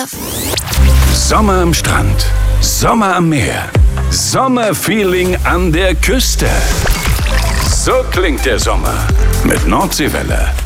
Love. Sommer am Strand, Sommer am Meer, Sommerfeeling an der Küste. So klingt der Sommer mit Nordseewelle.